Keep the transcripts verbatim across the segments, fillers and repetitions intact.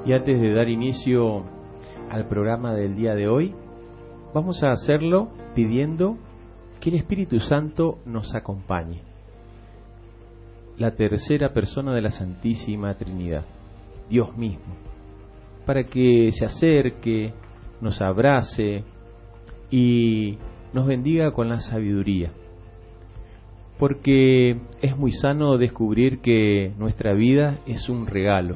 Y antes de dar inicio al programa del día de hoy, vamos a hacerlo pidiendo que el Espíritu Santo nos acompañe. La tercera persona de la Santísima Trinidad, Dios mismo, para que se acerque, nos abrace y nos bendiga con la sabiduría. Porque es muy sano descubrir que nuestra vida es un regalo,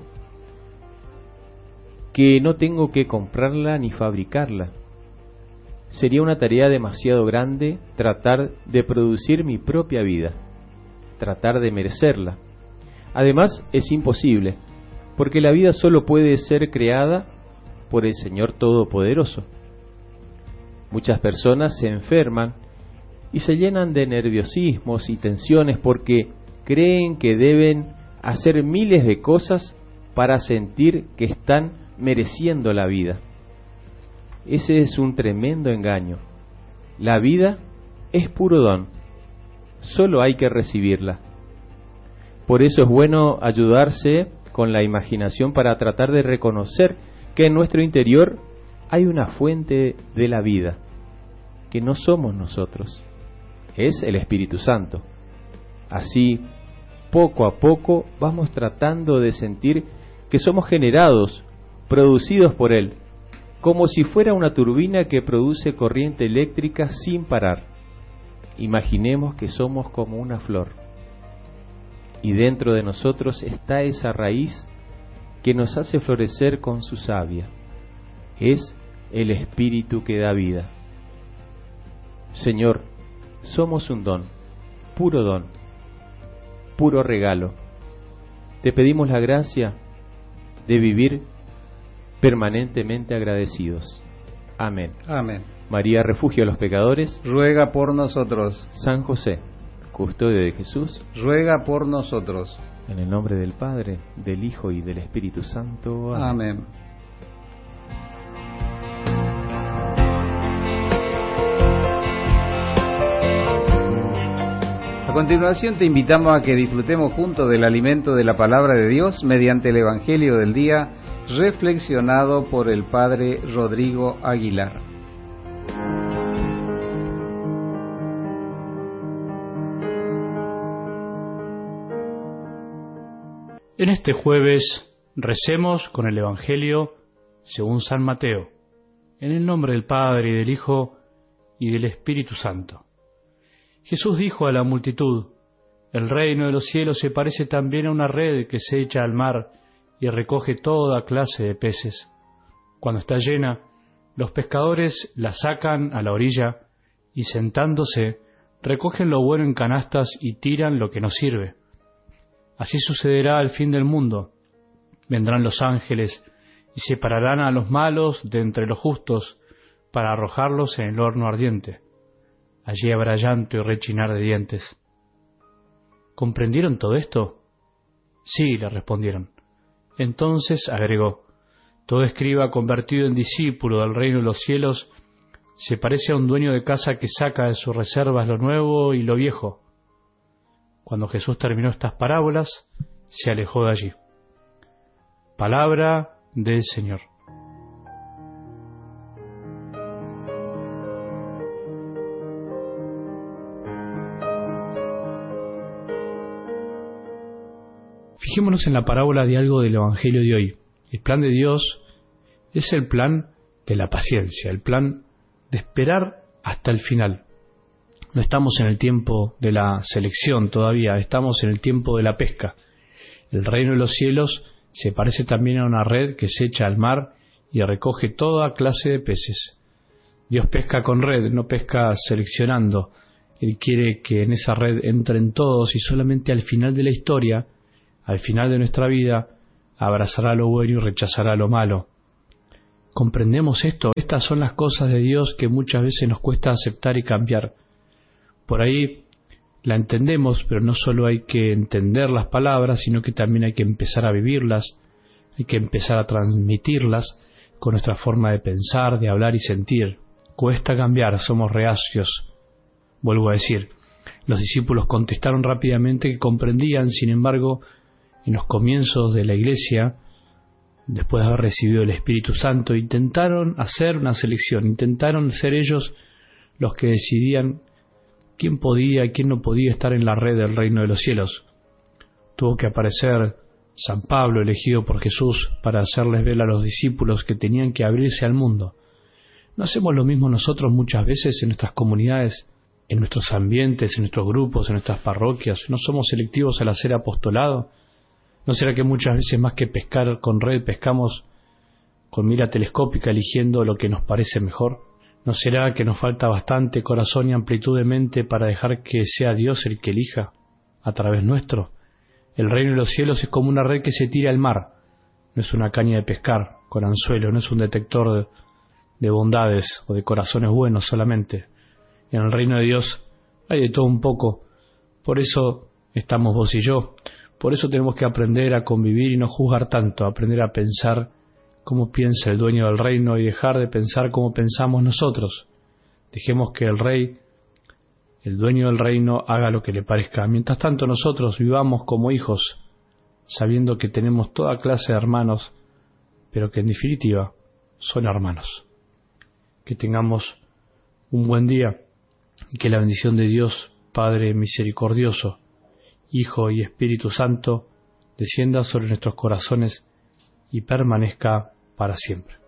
que no tengo que comprarla ni fabricarla. Sería una tarea demasiado grande tratar de producir mi propia vida, tratar de merecerla. Además, es imposible, porque la vida solo puede ser creada por el Señor Todopoderoso. Muchas personas se enferman y se llenan de nerviosismos y tensiones porque creen que deben hacer miles de cosas para sentir que están mereciendo la vida. Ese es un tremendo engaño. La vida es puro don, solo hay que recibirla. Por eso es bueno ayudarse con la imaginación para tratar de reconocer que en nuestro interior hay una fuente de la vida, que no somos nosotros, es el Espíritu Santo. Así, poco a poco, vamos tratando de sentir que somos generados, producidos por Él, como si fuera una turbina que produce corriente eléctrica sin parar. Imaginemos que somos como una flor, y dentro de nosotros está esa raíz que nos hace florecer con su savia. Es el Espíritu que da vida. Señor, somos un don, puro don, puro regalo. Te pedimos la gracia de vivir permanentemente agradecidos. Amén. Amén. María, refugio a los pecadores, ruega por nosotros. San José, custodio de Jesús, ruega por nosotros. En el nombre del Padre, del Hijo y del Espíritu Santo. Amén. Amén. A continuación te invitamos a que disfrutemos juntos del alimento de la palabra de Dios mediante el Evangelio del día, reflexionado por el Padre Rodrigo Aguilar. En este jueves recemos con el Evangelio según San Mateo, en el nombre del Padre y del Hijo y del Espíritu Santo. Jesús dijo a la multitud: el reino de los cielos se parece también a una red que se echa al mar y recoge toda clase de peces. Cuando está llena, los pescadores la sacan a la orilla y, sentándose, recogen lo bueno en canastas y tiran lo que no sirve. Así sucederá al fin del mundo. Vendrán los ángeles y separarán a los malos de entre los justos para arrojarlos en el horno ardiente. Allí habrá llanto y rechinar de dientes. ¿Comprendieron todo esto? Sí, le respondieron. Entonces agregó: todo escriba convertido en discípulo del reino de los cielos se parece a un dueño de casa que saca de sus reservas lo nuevo y lo viejo. Cuando Jesús terminó estas parábolas, se alejó de allí. Palabra del Señor. Fijémonos en la parábola de algo del Evangelio de hoy. El plan de Dios es el plan de la paciencia, el plan de esperar hasta el final. No estamos en el tiempo de la selección todavía, estamos en el tiempo de la pesca. El reino de los cielos se parece también a una red que se echa al mar y recoge toda clase de peces. Dios pesca con red, no pesca seleccionando. Él quiere que en esa red entren todos y solamente al final de la historia, al final de nuestra vida, abrazará lo bueno y rechazará lo malo. ¿Comprendemos esto? Estas son las cosas de Dios que muchas veces nos cuesta aceptar y cambiar. Por ahí la entendemos, pero no solo hay que entender las palabras, sino que también hay que empezar a vivirlas, hay que empezar a transmitirlas con nuestra forma de pensar, de hablar y sentir. Cuesta cambiar, somos reacios. Vuelvo a decir, los discípulos contestaron rápidamente que comprendían, sin embargo, en los comienzos de la Iglesia, después de haber recibido el Espíritu Santo, intentaron hacer una selección, intentaron ser ellos los que decidían quién podía y quién no podía estar en la red del reino de los cielos. Tuvo que aparecer San Pablo, elegido por Jesús, para hacerles ver a los discípulos que tenían que abrirse al mundo. ¿No hacemos lo mismo nosotros muchas veces en nuestras comunidades, en nuestros ambientes, en nuestros grupos, en nuestras parroquias? ¿No somos selectivos al hacer apostolado? ¿No será que muchas veces más que pescar con red, pescamos con mira telescópica eligiendo lo que nos parece mejor? ¿No será que nos falta bastante corazón y amplitud de mente para dejar que sea Dios el que elija a través nuestro? El reino de los cielos es como una red que se tira al mar. No es una caña de pescar con anzuelo, no es un detector de, de bondades o de corazones buenos solamente. En el reino de Dios hay de todo un poco. Por eso estamos vos y yo. Por eso tenemos que aprender a convivir y no juzgar tanto, aprender a pensar cómo piensa el dueño del reino y dejar de pensar como pensamos nosotros. Dejemos que el rey, el dueño del reino, haga lo que le parezca. Mientras tanto nosotros vivamos como hijos, sabiendo que tenemos toda clase de hermanos, pero que en definitiva son hermanos. Que tengamos un buen día y que la bendición de Dios, Padre misericordioso, Hijo y Espíritu Santo, descienda sobre nuestros corazones y permanezca para siempre.